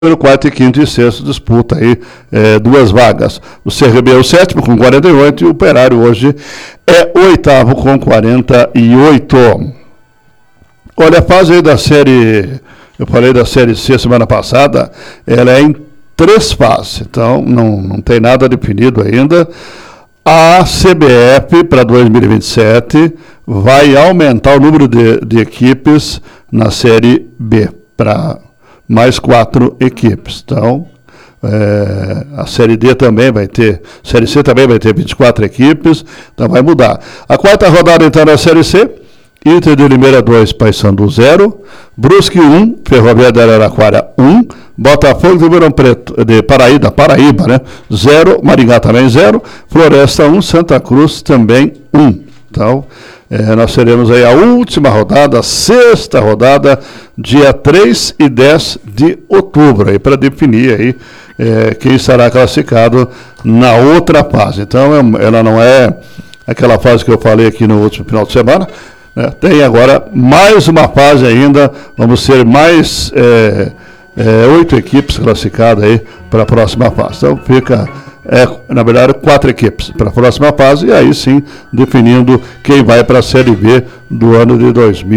o quarto e quinto e sexto disputa aí duas vagas. O CRB é o sétimo com 48 e o Operário hoje é o oitavo com 48. Olha, a fase aí da série, eu falei da série C semana passada, ela é em 3 fases, então não tem nada definido ainda. A CBF para 2027 vai aumentar o número de equipes na série B para mais 4 equipes. Então, a Série D também vai ter, Série C também vai ter 24 equipes, então vai mudar. A quarta rodada, então, na Série C, Inter de Limeira 2, Paysandu 0, Brusque 1, Ferroviária de Araraquara 1, Botafogo de Ribeirão Preto, de Paraíba, né? 0, Maringá também 0, Floresta 1, Santa Cruz também 1. Então, nós teremos aí a última rodada, a sexta rodada, dia 3 e 10 de outubro, aí para definir aí quem estará classificado na outra fase. Então, ela não é aquela fase que eu falei aqui no último final de semana, né? Tem agora mais uma fase ainda, vamos ter mais 8 equipes classificadas aí para a próxima fase. Então, fica... na verdade, 4 equipes para a próxima fase, e aí sim definindo quem vai para a Série B do ano de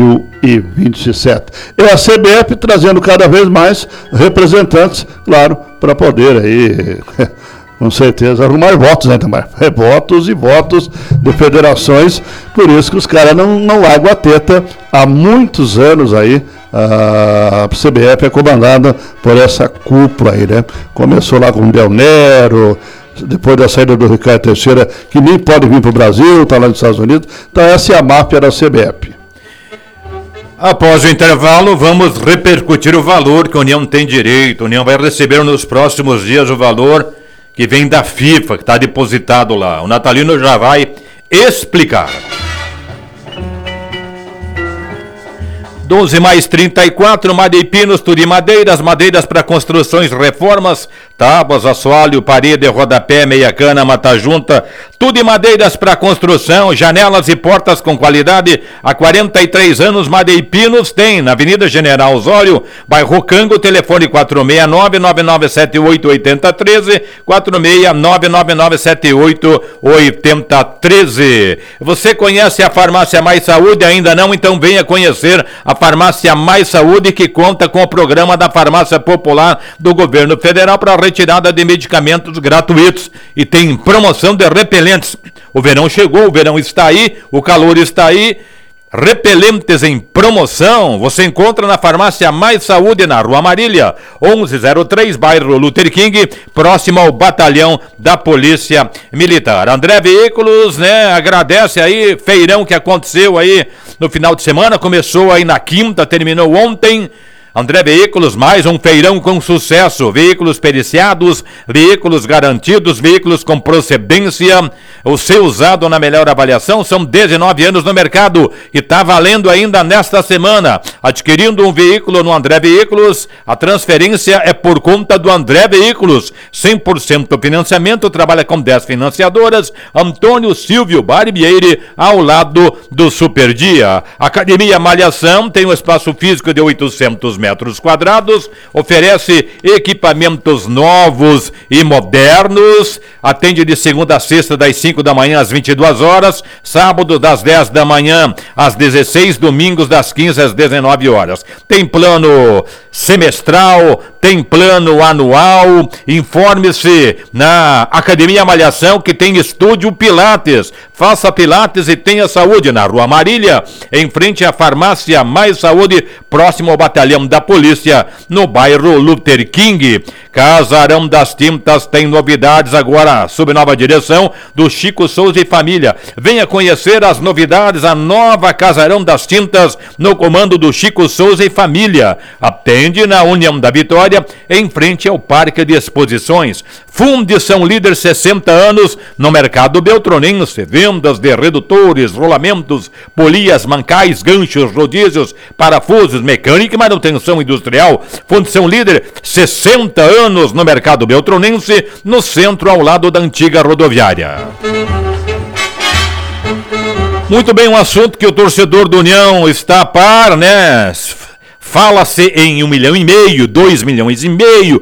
2027. É a CBF trazendo cada vez mais representantes, claro, para poder aí, com certeza, arrumar votos, né, também. Votos e votos de federações, por isso que os caras não largam a teta há muitos anos aí. A CBF é comandada por essa cúpula aí, né? Começou lá com o Del Nero, depois da saída do Ricardo Teixeira, que nem pode vir para o Brasil, está lá nos Estados Unidos. Então essa é a máfia da CBF. Após o intervalo, vamos repercutir o valor que a União tem direito. A União vai receber nos próximos dias o valor que vem da FIFA, que está depositado lá. O Natalino já vai explicar. 12+34, Madeipinos, tudo em madeiras para construções, reformas, tábuas, assoalho, parede, rodapé, meia cana, mata junta, tudo em madeiras para construção, janelas e portas com qualidade. Há 43 anos, Madeipinos tem, na Avenida General Osório, bairro Cango, telefone 469-9978-8013, 469-9978-8013. Você conhece a Farmácia Mais Saúde? Ainda não? Então venha conhecer a Farmácia Mais Saúde, que conta com o programa da Farmácia Popular do Governo Federal para retirada de medicamentos gratuitos e tem promoção de repelentes. O verão chegou, o verão está aí, o calor está aí. Repelentes em promoção, você encontra na Farmácia Mais Saúde, na Rua Marília, 1103, bairro Luther King, próximo ao batalhão da Polícia Militar. André Veículos, né, agradece aí, feirão que aconteceu aí no final de semana, começou aí na quinta, terminou ontem. André Veículos, mais um feirão com sucesso, veículos periciados, veículos garantidos, veículos com procedência, o seu usado na melhor avaliação, são 19 anos no mercado e está valendo ainda nesta semana. Adquirindo um veículo no André Veículos, a transferência é por conta do André Veículos, 100% financiamento, trabalha com 10 financiadoras, Antônio Silvio Barbieri, ao lado do Superdia. Academia Malhação tem um espaço físico de 800 metros quadrados, oferece equipamentos novos e modernos, atende de segunda a sexta das 5 da manhã às 22 horas, sábado das 10 da manhã às 16, domingos das 15 às 19 horas. Tem plano semestral, tem plano anual. Informe-se na Academia Malhação, que tem estúdio Pilates. Faça Pilates e tenha saúde, na Rua Marília, em frente à Farmácia Mais Saúde, próximo ao batalhão da Polícia, no bairro Luther King. Casarão das Tintas tem novidades agora, sob nova direção do Chico Souza e família. Venha conhecer as novidades, a nova Casarão das Tintas, no comando do Chico Souza e família. Atende na União da Vitória, em frente ao Parque de Exposições. Fundição Líder, 60 anos no mercado beltronense. Vendas de redutores, rolamentos, polias, mancais, ganchos, rodízios, parafusos, mecânica e manutenção industrial. Fundição Líder, 60 anos no mercado beltronense, no centro, ao lado da antiga rodoviária. Muito bem, um assunto que o torcedor do União está a par, né? Fala-se em 1,5 milhão, 2,5 milhões,